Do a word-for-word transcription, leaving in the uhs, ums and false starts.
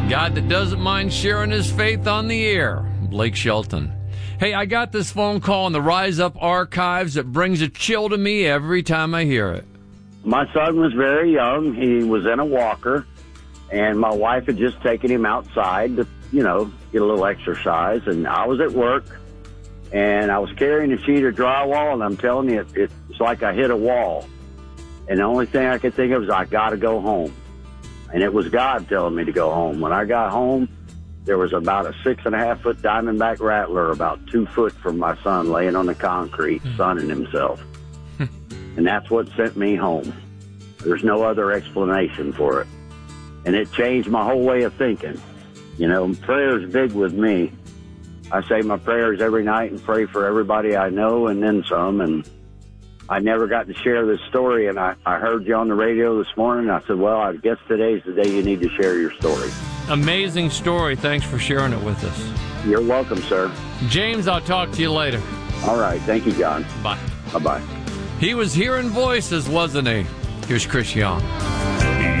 God that doesn't mind sharing his faith on the air. Blake Shelton. Hey, I got this phone call in the Rise Up archives that brings a chill to me every time I hear it. My son was very young. He was in a walker, and my wife had just taken him outside to, you know, get a little exercise. And I was at work, and I was carrying a sheet of drywall, and I'm telling you, it, it's like I hit a wall. And the only thing I could think of was I got to go home. And it was God telling me to go home. When I got home, there was about a six and a half foot diamondback rattler about two foot from my son laying on the concrete, mm. sunning himself. And that's what sent me home. There's no other explanation for it. And it changed my whole way of thinking. You know, prayer's big with me. I say my prayers every night and pray for everybody I know and then some. And I never got to share this story, and I, I heard you on the radio this morning. I said, well, I guess today's the day you need to share your story. Amazing story. Thanks for sharing it with us. You're welcome, sir. James, I'll talk to you later. All right. Thank you, John. Bye. Bye-bye. He was hearing voices, wasn't he? Here's Chris Young.